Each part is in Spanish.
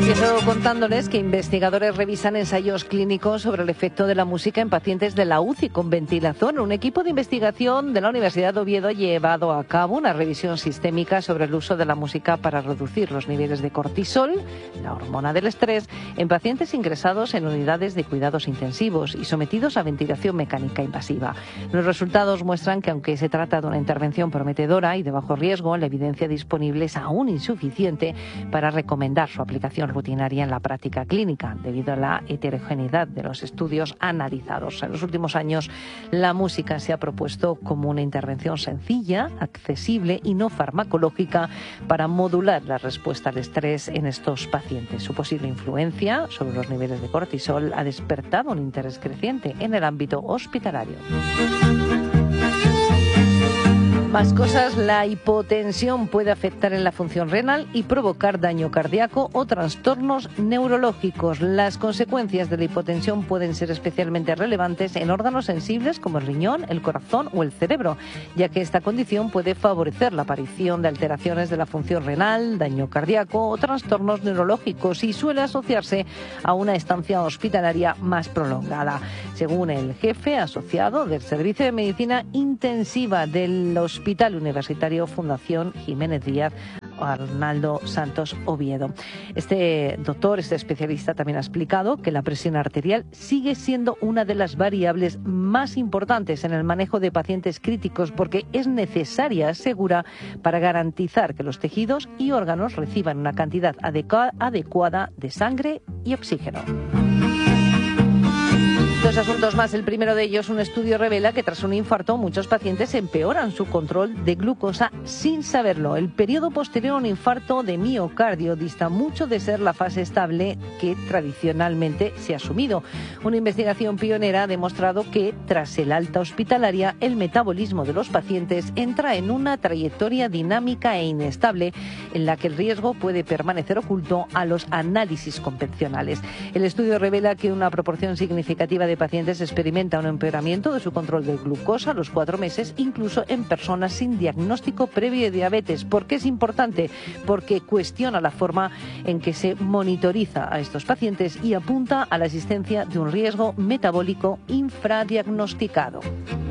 Empiezo contándoles que investigadores revisan ensayos clínicos sobre el efecto de la música en pacientes de la UCI con ventilación. Un equipo de investigación de la Universidad de Oviedo ha llevado a cabo una revisión sistémica sobre el uso de la música para reducir los niveles de cortisol, la hormona del estrés, en pacientes ingresados en unidades de cuidados intensivos y sometidos a ventilación mecánica invasiva. Los resultados muestran que, aunque se trata de una intervención prometedora y de bajo riesgo, la evidencia disponible es aún insuficiente para recomendar su aplicación rutinaria en la práctica clínica, debido a la heterogeneidad de los estudios analizados. En los últimos años, la música se ha propuesto como una intervención sencilla, accesible y no farmacológica para modular la respuesta al estrés en estos pacientes. Su posible influencia sobre los niveles de cortisol ha despertado un interés creciente en el ámbito hospitalario. Más cosas, la hipotensión puede afectar en la función renal y provocar daño cardíaco o trastornos neurológicos. Las consecuencias de la hipotensión pueden ser especialmente relevantes en órganos sensibles como el riñón, el corazón o el cerebro, ya que esta condición puede favorecer la aparición de alteraciones de la función renal, daño cardíaco o trastornos neurológicos y suele asociarse a una estancia hospitalaria más prolongada. Según el jefe asociado del Servicio de Medicina Intensiva del Hospital Universitario Fundación Jiménez Díaz, Arnaldo Santos Oviedo. Este especialista también ha explicado que la presión arterial sigue siendo una de las variables más importantes en el manejo de pacientes críticos porque es necesaria, asegura, para garantizar que los tejidos y órganos reciban una cantidad adecuada de sangre y oxígeno. Dos asuntos más. El primero de ellos, un estudio revela que tras un infarto muchos pacientes empeoran su control de glucosa sin saberlo. El periodo posterior a un infarto de miocardio dista mucho de ser la fase estable que tradicionalmente se ha asumido. Una investigación pionera ha demostrado que tras el alta hospitalaria el metabolismo de los pacientes entra en una trayectoria dinámica e inestable en la que el riesgo puede permanecer oculto a los análisis convencionales. El estudio revela que una proporción significativa de pacientes experimenta un empeoramiento de su control de glucosa a los 4 meses, incluso en personas sin diagnóstico previo de diabetes. ¿Por qué es importante? Porque cuestiona la forma en que se monitoriza a estos pacientes y apunta a la existencia de un riesgo metabólico infradiagnosticado.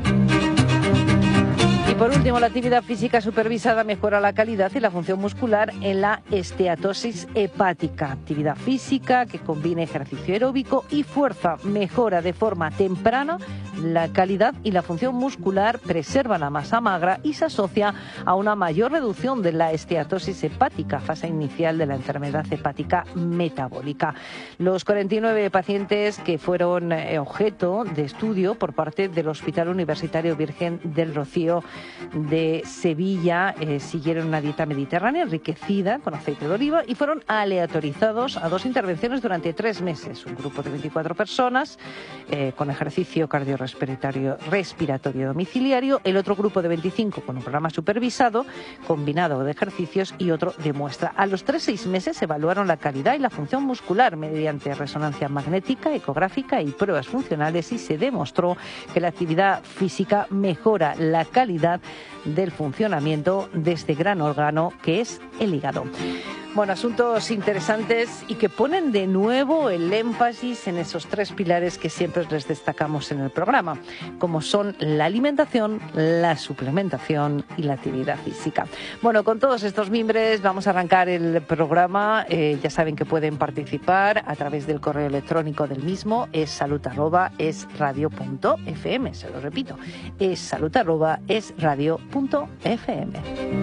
Y por último, la actividad física supervisada mejora la calidad y la función muscular en la esteatosis hepática. Actividad física que combine ejercicio aeróbico y fuerza mejora de forma temprana la calidad y la función muscular, preserva la masa magra y se asocia a una mayor reducción de la esteatosis hepática, fase inicial de la enfermedad hepática metabólica. Los 49 pacientes que fueron objeto de estudio por parte del Hospital Universitario Virgen del Rocío de Sevilla siguieron una dieta mediterránea enriquecida con aceite de oliva y fueron aleatorizados a 2 intervenciones durante 3 meses. Un grupo de 24 personas con ejercicio respiratorio domiciliario, el otro grupo de 25 con un programa supervisado combinado de ejercicios y otro de muestra. A los 3-6 meses se evaluaron la calidad y la función muscular mediante resonancia magnética, ecográfica y pruebas funcionales y se demostró que la actividad física mejora la calidad del funcionamiento de este gran órgano que es el hígado. Bueno, asuntos interesantes y que ponen de nuevo el énfasis en esos 3 pilares que siempre les destacamos en el programa, como son la alimentación, la suplementación y la actividad física. Bueno, con todos estos mimbres vamos a arrancar el programa. Ya saben que pueden participar a través del correo electrónico del mismo, es salud@esradio.fm. Se lo repito, es salud@esradio.fm.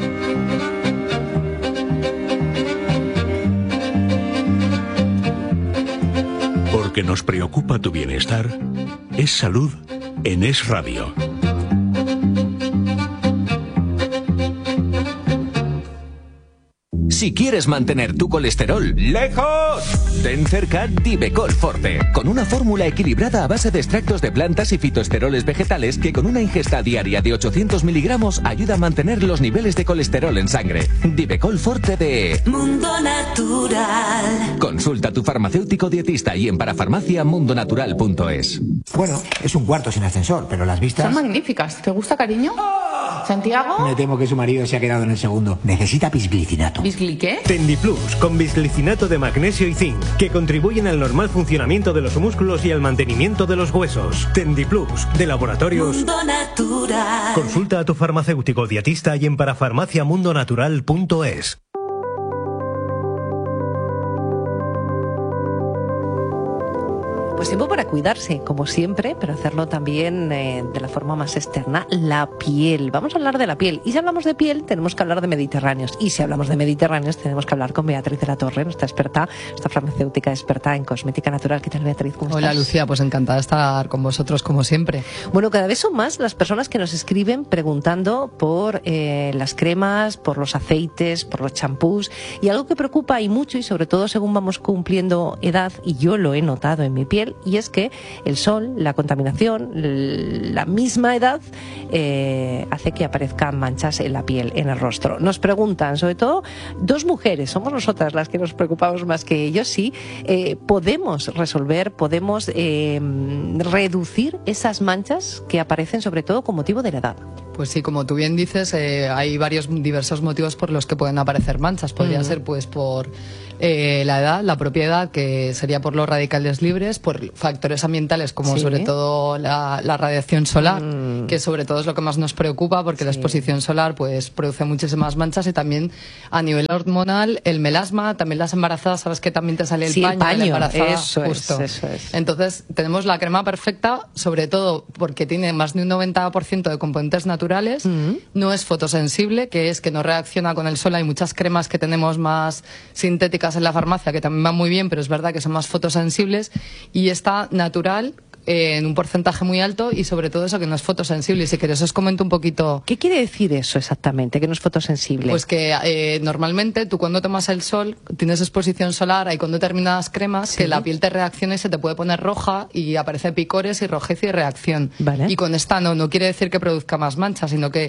Porque nos preocupa tu bienestar, es salud en Es Radio. Si quieres mantener tu colesterol lejos, ten cerca Divecol Forte, con una fórmula equilibrada a base de extractos de plantas y fitoesteroles vegetales que con una ingesta diaria de 800 miligramos ayuda a mantener los niveles de colesterol en sangre. Divecol Forte de Mundo Natural. Consulta a tu farmacéutico dietista y en parafarmacia mundonatural.es. Bueno, es un cuarto sin ascensor, pero las vistas... Son magníficas. ¿Te gusta, cariño? ¿Santiago? Me temo que su marido se ha quedado en el segundo. Necesita bisglicinato. ¿Bisgli qué? Tendiplus, con bisglicinato de magnesio y zinc, que contribuyen al normal funcionamiento de los músculos y al mantenimiento de los huesos. Tendiplus, de Laboratorios Mundo Natural. Consulta a tu farmacéutico dietista y en parafarmaciamundonatural.es. Pues tiempo para cuidarse, como siempre, pero hacerlo también de la forma más externa, la piel. Vamos a hablar de la piel. Y si hablamos de piel, tenemos que hablar de mediterráneos. Y si hablamos de mediterráneos, tenemos que hablar con Beatriz de la Torre, nuestra experta, nuestra farmacéutica experta en cosmética natural. ¿Qué tal, Beatriz? ¿Cómo estás? Hola, Lucía, pues encantada de estar con vosotros, como siempre. Bueno, cada vez son más las personas que nos escriben preguntando por las cremas, por los aceites, por los champús. Y algo que preocupa y mucho, y sobre todo según vamos cumpliendo edad, y yo lo he notado en mi piel, y es que el sol, la contaminación, la misma edad hace que aparezcan manchas en la piel, en el rostro. Nos preguntan, sobre todo, dos mujeres, somos nosotras las que nos preocupamos más que ellos, si podemos resolver, podemos reducir esas manchas que aparecen sobre todo con motivo de la edad. Pues sí, como tú bien dices, hay diversos motivos por los que pueden aparecer manchas. Podría ser pues por la edad, la propia edad, que sería por los radicales libres, por factores ambientales como sobre todo la radiación solar, que sobre todo es lo que más nos preocupa, porque la exposición solar pues produce muchísimas manchas, y también a nivel hormonal, el melasma, también las embarazadas, sabes que también te sale el paño, la embarazada, eso justo. Eso es. Entonces tenemos la crema perfecta, sobre todo porque tiene más de un 90% de componentes naturales, no es fotosensible, que es que no reacciona con el sol. Hay muchas cremas que tenemos más sintéticas en la farmacia que también van muy bien, pero es verdad que son más fotosensibles, y está natural en un porcentaje muy alto, y sobre todo eso, que no es fotosensible. Y si queréis os comento un poquito. ¿Qué quiere decir eso exactamente, que no es fotosensible? Pues que normalmente tú cuando tomas el sol tienes exposición solar, hay con determinadas cremas que la piel te reacciona y se te puede poner roja y aparece picores y rojez y reacción. Vale. Y con esta no quiere decir que produzca más manchas, sino que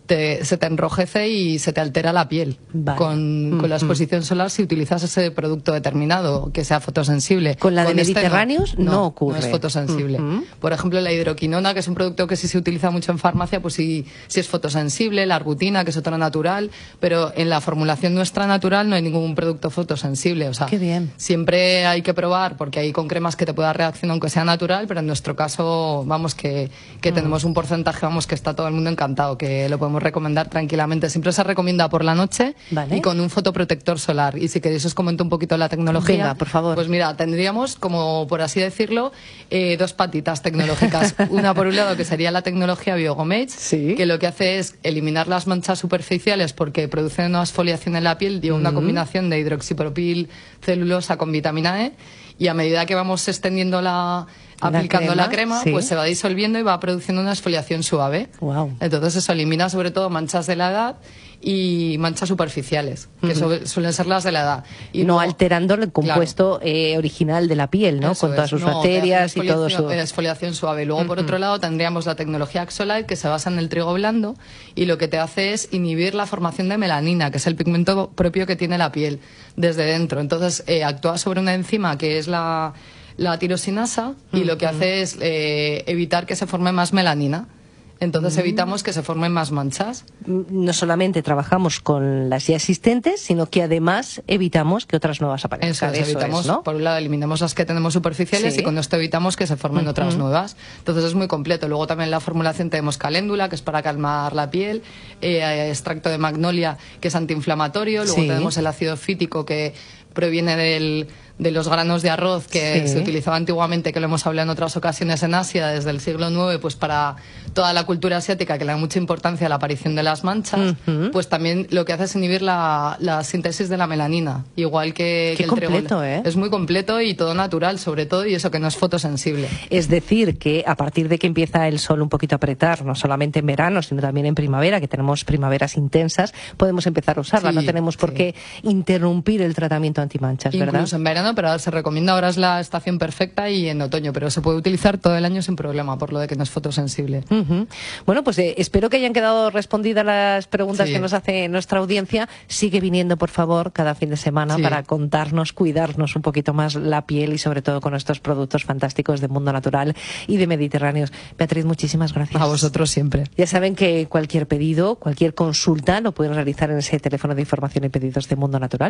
se te enrojece y se te altera la piel. Vale. Con la exposición solar, si utilizas ese producto determinado que sea fotosensible. Con la de Mediterráneos no ocurre. No es fotosensible. Por ejemplo, la hidroquinona, que es un producto que sí se utiliza mucho en farmacia, pues sí es fotosensible. La arbutina, que es otra natural, pero en la formulación nuestra natural no hay ningún producto fotosensible. O sea, qué bien. Siempre hay que probar, porque hay con cremas que te pueda reaccionar aunque sea natural, pero en nuestro caso, vamos, que tenemos un porcentaje, vamos, que está todo el mundo encantado, que lo podemos recomendar tranquilamente. Siempre se recomienda por la noche, y con un fotoprotector solar. Y si queréis os comento un poquito la tecnología. Venga, por favor. Pues mira, tendríamos, como por así decirlo, dos patitas tecnológicas. Una por un lado, que sería la tecnología BioGomage, que lo que hace es eliminar las manchas superficiales porque produce una exfoliación en la piel, lleva una combinación de hidroxipropil celulosa con vitamina E, y a medida que vamos extendiendo aplicando la crema, pues se va disolviendo y va produciendo una exfoliación suave. Wow. Entonces eso elimina sobre todo manchas de la edad y manchas superficiales, que suelen ser las de la edad. Y no alterando el compuesto original de la piel, ¿no? Con todas sus bacterias y todo eso. Exfoliación suave. Luego, por otro lado, tendríamos la tecnología Axolite, que se basa en el trigo blando, y lo que te hace es inhibir la formación de melanina, que es el pigmento propio que tiene la piel desde dentro. Entonces, actúa sobre una enzima que es la tirosinasa, y lo que hace es evitar que se forme más melanina. Entonces evitamos que se formen más manchas. No solamente trabajamos con las ya existentes, sino que además evitamos que otras nuevas aparezcan. Eso evitamos, ¿no? Por un lado eliminamos las que tenemos superficiales, y con esto evitamos que se formen otras nuevas. Entonces es muy completo. Luego también en la formulación tenemos caléndula, que es para calmar la piel, extracto de magnolia, que es antiinflamatorio. Luego tenemos el ácido fítico, que proviene de los granos de arroz que se utilizaba antiguamente, que lo hemos hablado en otras ocasiones en Asia, desde el siglo IX, pues para toda la cultura asiática, que le da mucha importancia a la aparición de las manchas, pues también lo que hace es inhibir la síntesis de la melanina, igual que el completo, trigo. Es muy completo y todo natural, sobre todo, y eso que no es fotosensible. Es decir, que a partir de que empieza el sol un poquito a apretar, no solamente en verano, sino también en primavera, que tenemos primaveras intensas, podemos empezar a usarla. No tenemos por qué interrumpir el tratamiento antimanchas, ¿verdad? Incluso en verano verano, pero se recomienda, ahora es la estación perfecta, y en otoño, pero se puede utilizar todo el año sin problema, por lo de que no es fotosensible. Bueno, pues espero que hayan quedado respondidas las preguntas que nos hace nuestra audiencia. Sigue viniendo, por favor, cada fin de semana para contarnos, cuidarnos un poquito más la piel y sobre todo con estos productos fantásticos de Mundo Natural y de Mediterráneos. Beatriz, muchísimas gracias. A vosotros siempre. Ya saben que cualquier pedido, cualquier consulta lo pueden realizar en ese teléfono de información y pedidos de Mundo Natural,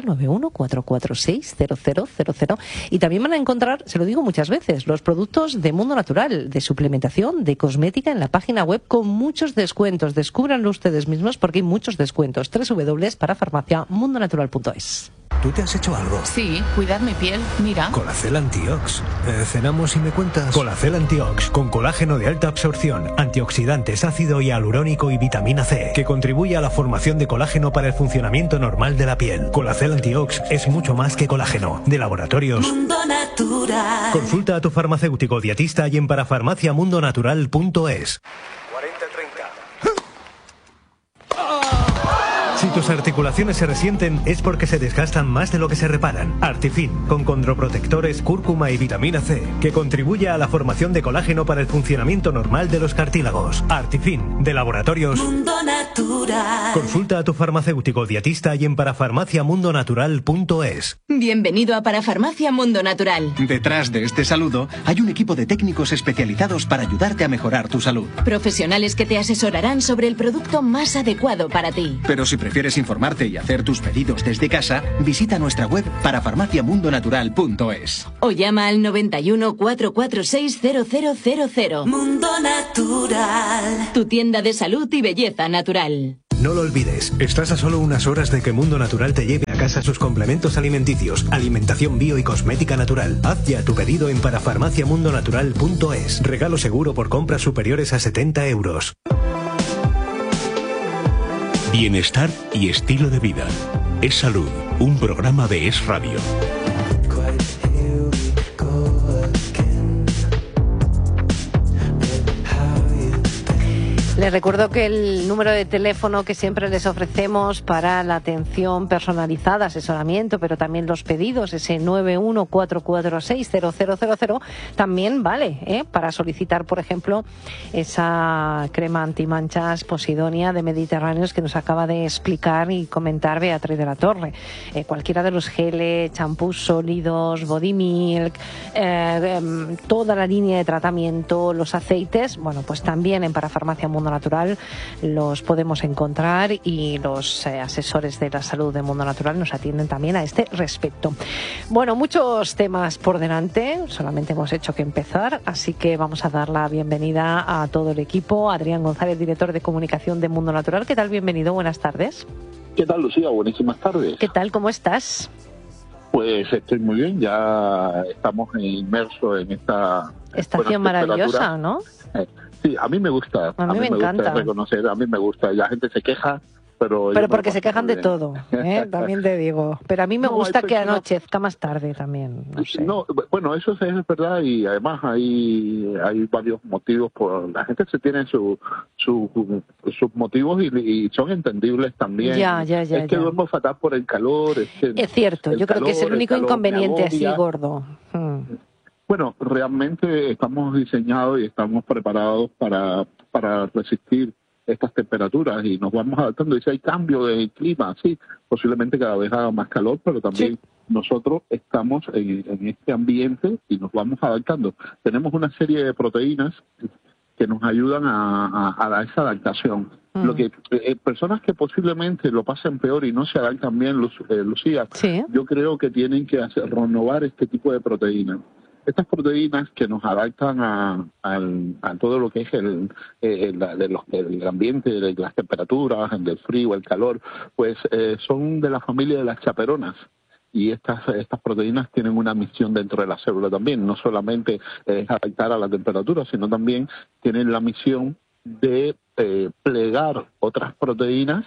914460000, y también van a encontrar, se lo digo muchas veces, los productos de Mundo Natural, de suplementación, de cosmética en la página web con muchos descuentos. Descúbranlo ustedes mismos porque hay muchos descuentos. www.parafarmaciamundonatural.es. ¿Tú te has hecho algo? Sí, cuidar mi piel, mira. Colacel Antiox. Cenamos y me cuentas. Colacel Antiox, con colágeno de alta absorción, antioxidantes, ácido hialurónico y vitamina C, que contribuye a la formación de colágeno para el funcionamiento normal de la piel. Colacel Antiox es mucho más que colágeno. De Laboratorios Mundo Natural. Consulta a tu farmacéutico dietista y en parafarmaciamundonatural.es. Si tus articulaciones se resienten es porque se desgastan más de lo que se reparan. Artifin, con condroprotectores, cúrcuma y vitamina C, que contribuye a la formación de colágeno para el funcionamiento normal de los cartílagos. Artifin, de Laboratorios Mundo Natural. Consulta a tu farmacéutico dietista y en parafarmaciamundonatural.es. Bienvenido a Parafarmacia Mundo Natural. Detrás de este saludo hay un equipo de técnicos especializados para ayudarte a mejorar tu salud. Profesionales que te asesorarán sobre el producto más adecuado para ti. Pero si prefieres informarte y hacer tus pedidos desde casa, visita nuestra web parafarmaciamundonatural.es. O llama al 91 446 0000. Mundo Natural. Tu tienda de salud y belleza natural. No lo olvides, estás a solo unas horas de que Mundo Natural te lleve a casa sus complementos alimenticios, alimentación bio y cosmética natural. Haz ya tu pedido en parafarmaciamundonatural.es. Regalo seguro por compras superiores a 70 euros. Bienestar y estilo de vida. Es Salud, un programa de Es Radio. Les recuerdo que el número de teléfono que siempre les ofrecemos para la atención personalizada, asesoramiento, pero también los pedidos, ese 914460000, también vale para solicitar, por ejemplo, esa crema antimanchas Posidonia de Mediterráneos que nos acaba de explicar y comentar Beatriz de la Torre. Cualquiera de los geles, champús sólidos, body milk, toda la línea de tratamiento, los aceites, bueno, pues también en Parafarmacia Mundo Natural los podemos encontrar y los asesores de la salud de Mundo Natural nos atienden también a este respecto. Bueno, muchos temas por delante, solamente hemos hecho que empezar, así que vamos a dar la bienvenida a todo el equipo. Adrián González, director de comunicación de Mundo Natural. ¿Qué tal? Bienvenido, buenas tardes. ¿Qué tal, Lucía? Buenísimas tardes. ¿Qué tal? ¿Cómo estás? Pues estoy muy bien, ya estamos inmersos en esta estación maravillosa, ¿no? Sí, a mí me gusta. A mí me encanta. Gusta reconocer, a mí me gusta. La gente se queja, pero porque se quejan de todo, también te digo. Pero a mí me gusta que anochezca más tarde también. No sé. No, bueno, eso es verdad y además hay varios motivos. La gente se tiene sus motivos y son entendibles también. Es que duermo fatal por el calor. Es cierto, yo creo que es el único inconveniente así gordo. Bueno, realmente estamos diseñados y estamos preparados para resistir estas temperaturas y nos vamos adaptando. Y si hay cambio de clima, sí, posiblemente cada vez haga más calor, pero también nosotros estamos en este ambiente y nos vamos adaptando. Tenemos una serie de proteínas que nos ayudan a esa adaptación. Lo que personas que posiblemente lo pasen peor y no se adaptan bien, Lucía, yo creo que tienen que renovar este tipo de proteínas. Estas proteínas que nos adaptan a todo lo que es el ambiente, las temperaturas, el frío, el calor, pues son de la familia de las chaperonas. Y estas proteínas tienen una misión dentro de la célula también. No solamente es adaptar a la temperatura, sino también tienen la misión de plegar otras proteínas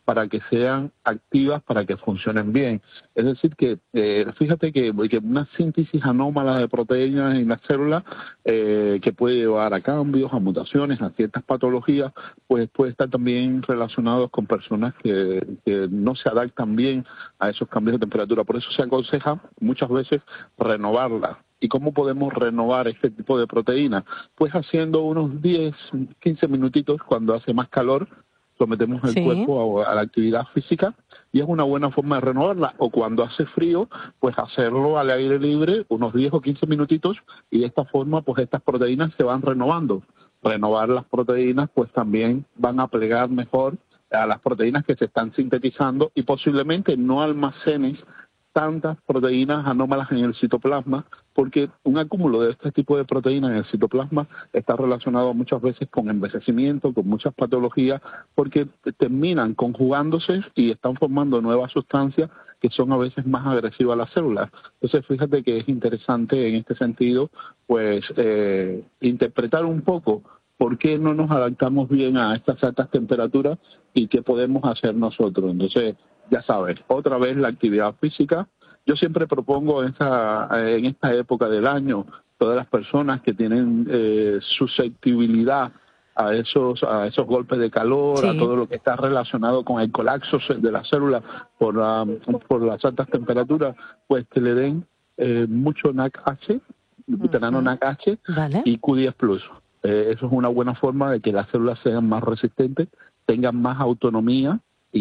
para que sean activas, para que funcionen bien. Es decir, que fíjate que una síntesis anómala de proteínas en la célula que puede llevar a cambios, a mutaciones, a ciertas patologías, pues puede estar también relacionados con personas que no se adaptan bien a esos cambios de temperatura. Por eso se aconseja muchas veces renovarla. ¿Y cómo podemos renovar este tipo de proteínas? Pues haciendo unos 10, 15 minutitos cuando hace más calor, sometemos el cuerpo a la actividad física y es una buena forma de renovarla. O cuando hace frío, pues hacerlo al aire libre unos 10 o 15 minutitos y de esta forma pues estas proteínas se van renovando. Renovar las proteínas pues también van a plegar mejor a las proteínas que se están sintetizando y posiblemente no almacenes tantas proteínas anómalas en el citoplasma, porque un acúmulo de este tipo de proteínas en el citoplasma está relacionado muchas veces con envejecimiento, con muchas patologías, porque terminan conjugándose y están formando nuevas sustancias que son a veces más agresivas a las células. Entonces, fíjate que es interesante en este sentido, pues, interpretar un poco por qué no nos adaptamos bien a estas altas temperaturas y qué podemos hacer nosotros. Entonces, ya sabes, otra vez la actividad física. Yo siempre propongo en esta época del año, todas las personas que tienen susceptibilidad a esos golpes de calor, a todo lo que está relacionado con el colapso de las células por las altas temperaturas, pues que le den mucho NAC-H, veterano NAC-H y Q10+. Eso es una buena forma de que las células sean más resistentes, tengan más autonomía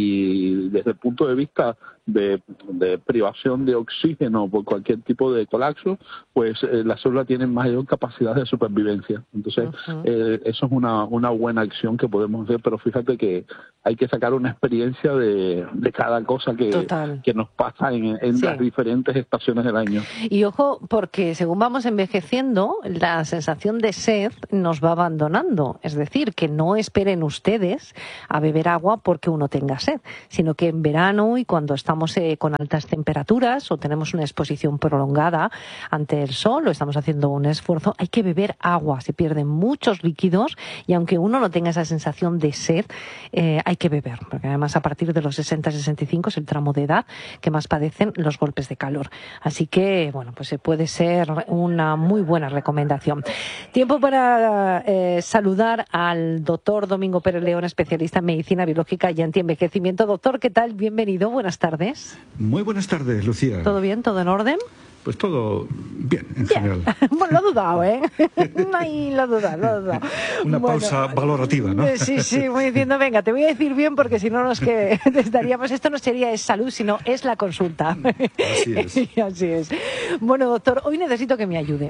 y desde el punto de vista de privación de oxígeno por cualquier tipo de colapso, pues las células tienen mayor capacidad de supervivencia. Entonces, eso es una buena acción que podemos hacer, pero fíjate que hay que sacar una experiencia de cada cosa que nos pasa en las diferentes estaciones del año. Y ojo, porque según vamos envejeciendo, la sensación de sed nos va abandonando. Es decir, que no esperen ustedes a beber agua porque uno tenga sed, sino que en verano y cuando estamos con altas temperaturas o tenemos una exposición prolongada ante el sol o estamos haciendo un esfuerzo, hay que beber agua. Se pierden muchos líquidos y aunque uno no tenga esa sensación de sed, hay que beber, porque además a partir de los 60-65 es el tramo de edad que más padecen los golpes de calor. Así que, bueno, pues puede ser una muy buena recomendación. Tiempo para saludar al doctor Domingo Pérez León, especialista en medicina biológica y antienvejecimiento. Doctor, ¿qué tal? Bienvenido, buenas tardes. Muy buenas tardes, Lucía. ¿Todo bien? ¿Todo en orden? Pues todo bien, en general. Bueno, lo he dudado, ¿eh? Ay, lo he dudado. Una pausa valorativa, ¿no? Sí, voy diciendo, venga, te voy a decir bien porque si no nos estaríamos... Esto no sería salud, sino es la consulta. Así es. Así es. Bueno, doctor, hoy necesito que me ayude.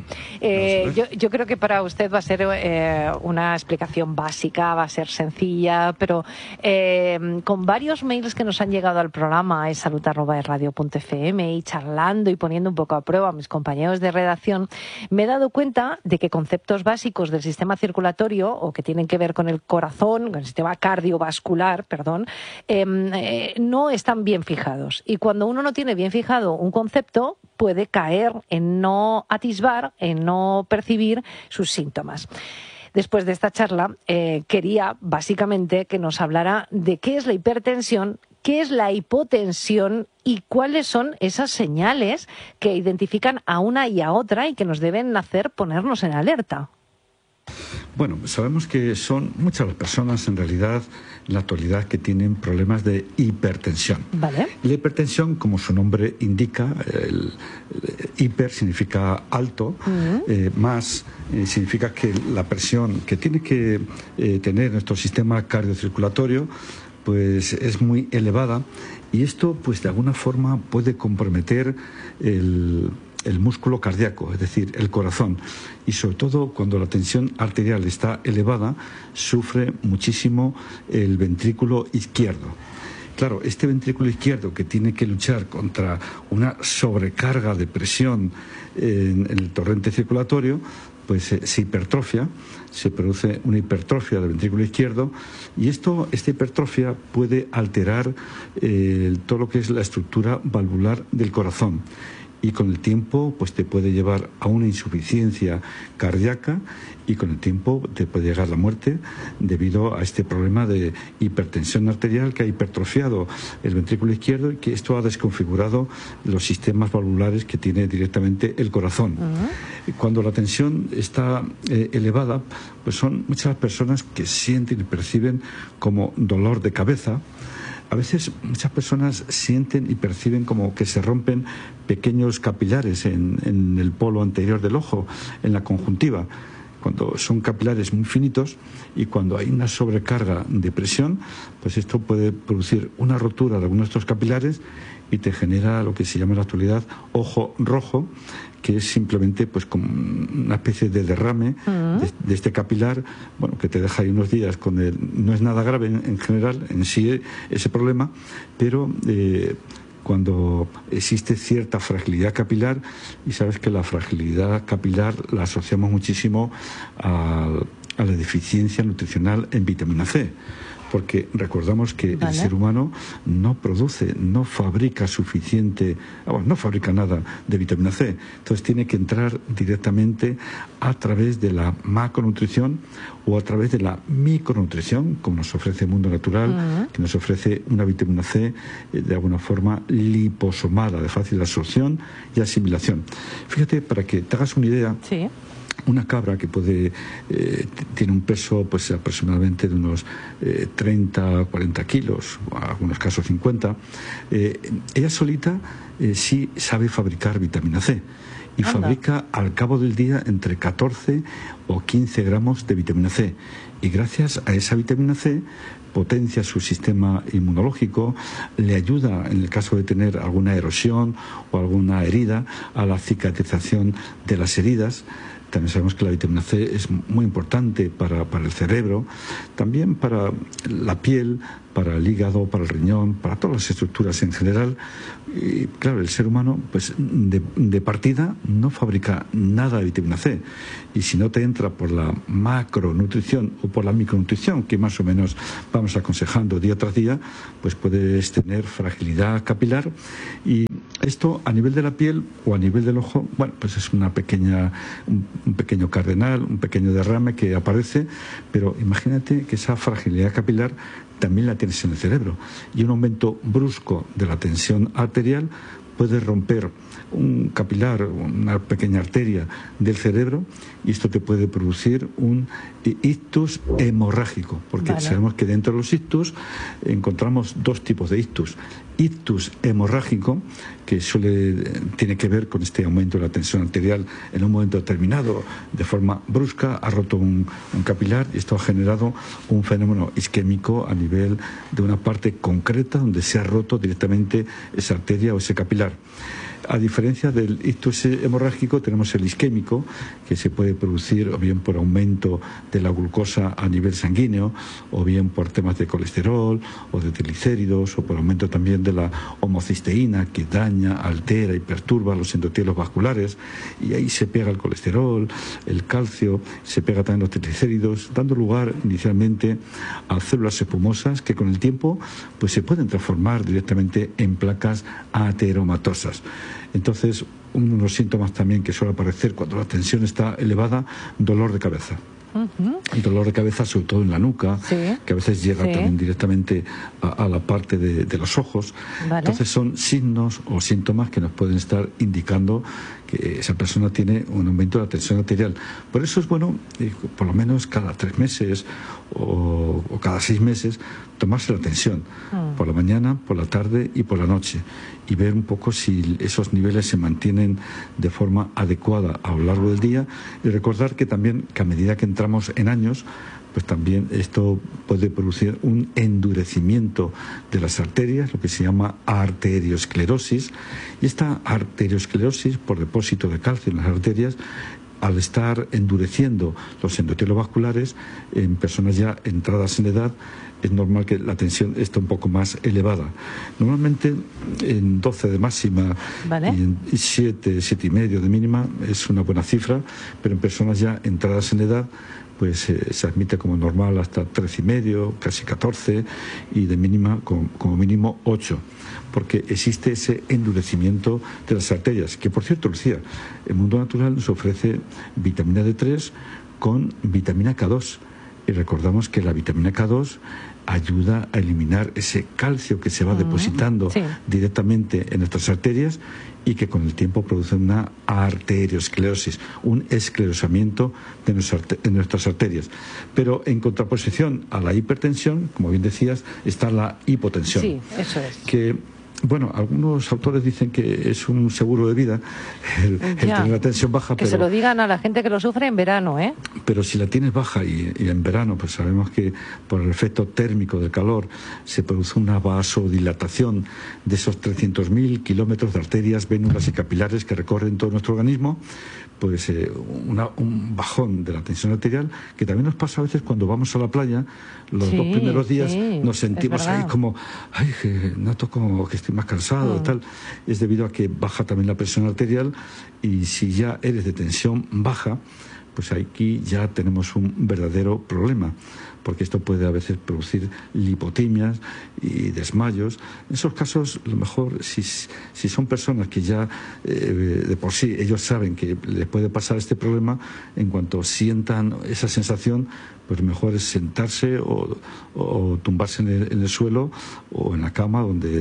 Yo creo que para usted va a ser una explicación básica, va a ser sencilla, pero con varios mails que nos han llegado al programa, es salud@radio.fm, y charlando y poniendo un poco a prueba a mis compañeros de redacción, me he dado cuenta de que conceptos básicos del sistema circulatorio o que tienen que ver con el corazón, con el sistema cardiovascular, no están bien fijados. Y cuando uno no tiene bien fijado un concepto, puede caer en no atisbar, en no percibir sus síntomas. Después de esta charla, quería básicamente que nos hablara de qué es la hipertensión, qué es la hipotensión y cuáles son esas señales que identifican a una y a otra y que nos deben hacer ponernos en alerta. Bueno, sabemos que son muchas las personas en realidad en la actualidad que tienen problemas de hipertensión. Vale. La hipertensión, como su nombre indica, el hiper significa alto, más significa que la presión que tiene que tener nuestro sistema cardiocirculatorio pues es muy elevada y esto pues de alguna forma puede comprometer el músculo cardíaco, es decir, el corazón, y sobre todo cuando la tensión arterial está elevada sufre muchísimo el ventrículo izquierdo. Claro, este ventrículo izquierdo que tiene que luchar contra una sobrecarga de presión en el torrente circulatorio, pues se hipertrofia, se produce una hipertrofia del ventrículo izquierdo y esta hipertrofia puede alterar todo lo que es la estructura valvular del corazón. y con el tiempo pues te puede llevar a una insuficiencia cardíaca y con el tiempo te puede llegar la muerte debido a este problema de hipertensión arterial que ha hipertrofiado el ventrículo izquierdo y que esto ha desconfigurado los sistemas valvulares que tiene directamente el corazón. Cuando la tensión está elevada, pues son muchas personas que sienten y perciben como dolor de cabeza. A veces muchas personas sienten y perciben como que se rompen pequeños capilares en el polo anterior del ojo, en la conjuntiva, cuando son capilares muy finitos, y cuando hay una sobrecarga de presión, pues esto puede producir una rotura de algunos de estos capilares y te genera lo que se llama en la actualidad ojo rojo, que es simplemente pues como una especie de derrame de este capilar, bueno, que te deja ahí unos días con el... No es nada grave en general en sí ese problema, pero cuando existe cierta fragilidad capilar, y sabes que la fragilidad capilar la asociamos muchísimo a la deficiencia nutricional en vitamina C. Porque recordamos que el ser humano no produce, no fabrica suficiente, no fabrica nada de vitamina C. Entonces tiene que entrar directamente a través de la macronutrición o a través de la micronutrición, como nos ofrece el mundo natural, que nos ofrece una vitamina C de alguna forma liposomada, de fácil absorción y asimilación. Fíjate, para que te hagas una idea... Sí. Una cabra que tiene un peso pues aproximadamente de unos 30 40 kilos, en algunos casos 50, ella solita sí sabe fabricar vitamina C y fabrica al cabo del día entre 14 o 15 gramos de vitamina C, y gracias a esa vitamina C potencia su sistema inmunológico, le ayuda en el caso de tener alguna erosión o alguna herida a la cicatrización de las heridas. También sabemos que la vitamina C es muy importante para el cerebro, también para la piel, para el hígado, para el riñón, para todas las estructuras en general. Y claro, el ser humano pues de partida no fabrica nada de vitamina C, y si no te entra por la macronutrición o por la micronutrición, que más o menos vamos aconsejando día tras día, pues puedes tener fragilidad capilar. Y esto a nivel de la piel o a nivel del ojo, bueno, pues es un pequeño cardenal, un pequeño derrame que aparece, pero imagínate que esa fragilidad capilar también la tienes en el cerebro, y un aumento brusco de la tensión arterial puede romper un capilar, una pequeña arteria del cerebro, y esto te puede producir un ictus hemorrágico, porque sabemos que dentro de los ictus encontramos dos tipos de ictus. Ictus hemorrágico, que tiene que ver con este aumento de la tensión arterial en un momento determinado, de forma brusca, ha roto un capilar, y esto ha generado un fenómeno isquémico a nivel de una parte concreta donde se ha roto directamente esa arteria o ese capilar. A diferencia del ictus hemorrágico, tenemos el isquémico, que se puede producir o bien por aumento de la glucosa a nivel sanguíneo, o bien por temas de colesterol o de triglicéridos, o por aumento también de la homocisteína, que daña, altera y perturba los endotelios vasculares, y ahí se pega el colesterol, el calcio, se pega también los triglicéridos, dando lugar inicialmente a células espumosas que con el tiempo pues se pueden transformar directamente en placas ateromatosas. Entonces, uno de los síntomas también que suele aparecer cuando la tensión está elevada, dolor de cabeza. El dolor de cabeza, sobre todo en la nuca, que a veces llega también directamente a la parte de los ojos. Entonces son signos o síntomas que nos pueden estar indicando que esa persona tiene un aumento de la tensión arterial. Por eso es bueno, por lo menos cada 3 meses o cada 6 meses, tomarse la tensión por la mañana, por la tarde y por la noche, y ver un poco si esos niveles se mantienen de forma adecuada a lo largo del día, y recordar que también que a medida que entramos en años, pues también esto puede producir un endurecimiento de las arterias, lo que se llama arteriosclerosis, y esta arteriosclerosis por depósito de calcio en las arterias, al estar endureciendo los endotelios vasculares en personas ya entradas en edad, es normal que la tensión esté un poco más elevada. Normalmente en 12 de máxima y en 7,5 de mínima es una buena cifra, pero en personas ya entradas en edad pues se admite como normal hasta 13,5, casi 14, y de mínima como mínimo 8, porque existe ese endurecimiento de las arterias, que por cierto, Lucía, el mundo natural nos ofrece vitamina D3 con vitamina K2, y recordamos que la vitamina K2 ayuda a eliminar ese calcio que se va depositando directamente en nuestras arterias y que con el tiempo produce una arteriosclerosis, un esclerosamiento de nuestras arterias. Pero en contraposición a la hipertensión, como bien decías, está la hipotensión. Sí, eso es. Que, bueno, algunos autores dicen que es un seguro de vida el tener la tensión baja. Que se lo digan a la gente que lo sufre en verano, ¿eh? Pero si la tienes baja y en verano, pues sabemos que por el efecto térmico del calor se produce una vasodilatación de esos 300.000 kilómetros de arterias, vénulas y capilares que recorren todo nuestro organismo, pues un bajón de la tensión arterial, que también nos pasa a veces cuando vamos a la playa. Los 2 primeros días nos sentimos ahí como, ay, que noto como que estoy más cansado y tal. Es debido a que baja también la presión arterial, y si ya eres de tensión baja, pues aquí ya tenemos un verdadero problema, porque esto puede a veces producir lipotimias y desmayos. En esos casos, lo mejor, si son personas que ya de por sí ellos saben que les puede pasar este problema, en cuanto sientan esa sensación, pues mejor es sentarse o tumbarse en el suelo o en la cama,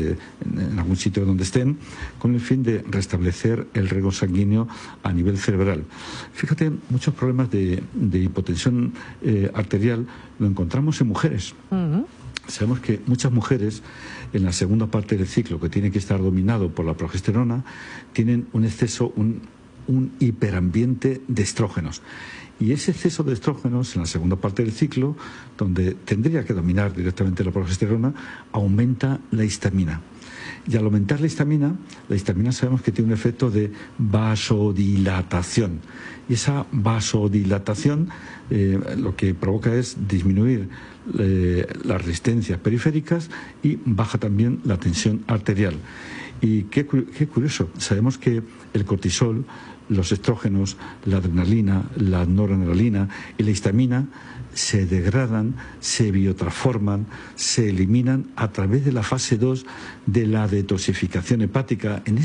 en algún sitio donde estén, con el fin de restablecer el riego sanguíneo a nivel cerebral. Fíjate, muchos problemas de hipotensión arterial lo encontramos en mujeres. Sabemos que muchas mujeres, en la segunda parte del ciclo, que tiene que estar dominado por la progesterona, tienen un exceso, un hiperambiente de estrógenos. Y ese exceso de estrógenos en la segunda parte del ciclo, donde tendría que dominar directamente la progesterona, aumenta la histamina. Y al aumentar la histamina sabemos que tiene un efecto de vasodilatación. Y esa vasodilatación lo que provoca es disminuir las resistencias periféricas y baja también la tensión arterial. Y qué curioso, sabemos que el cortisol, los estrógenos, la adrenalina, la noradrenalina y la histamina se degradan, se biotransforman, se eliminan a través de la fase 2 de la detoxificación hepática.